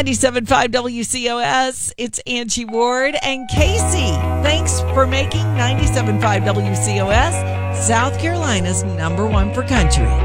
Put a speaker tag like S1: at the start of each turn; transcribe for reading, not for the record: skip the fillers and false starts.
S1: 97.5 WCOS, it's Angie Ward and Casey. Thanks for making 97.5 WCOS South Carolina's #1 for country.